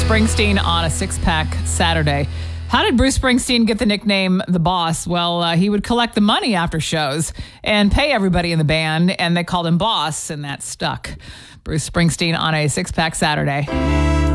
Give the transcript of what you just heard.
Springsteen on a six-pack Saturday. How did Bruce Springsteen get the nickname The Boss? Well, he would collect the money after shows and pay everybody in the band, and they called him Boss, and that stuck. Bruce Springsteen on a six-pack Saturday.